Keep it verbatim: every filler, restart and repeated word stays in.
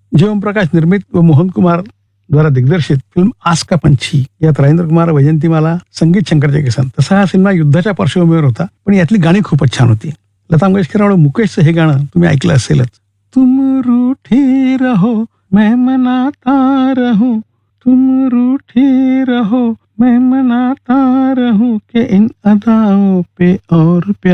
जे ओमप्रकाश निर्मित व मोहन कुमार द्वारा दिग्दर्शित फिल्म आस का पंछी यात राजेंद्र कुमार, वैजंतीमाला, संगीत शंकर जयकिसन. तसा हा सिनेमा युद्धाच्या पार्श्वभूमीवर होता, पण यातली गाणी खूपच छान होती. लता मंगेशकर आणि मुकेशचं हे गाणं तुम्ही ऐकलं असेलच. तुम रूठे रहो मैं मनाता रहूं, तुम रूठे रहो मैं मनाता रहूं के इन अदाओं पे और प्यार